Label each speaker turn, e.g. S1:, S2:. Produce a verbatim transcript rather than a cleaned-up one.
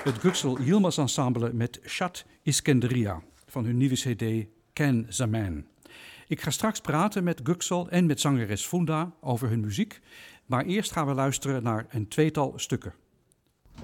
S1: het Göksel Yilmaz Ensemble met Shat Iskenderiya van hun nieuwe cd Ken Zaman. Ik ga straks praten met Göksel en met zangeres Funda over hun muziek, maar eerst gaan we luisteren naar een tweetal stukken.